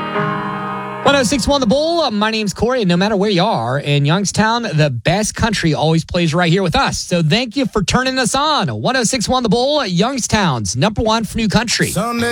1061 The Bull. My name's Corey, and no matter where you are in Youngstown, the best country always plays right here with us. So thank you for turning us on. 1061 The Bull, Youngstown's number one for new country. Sunday.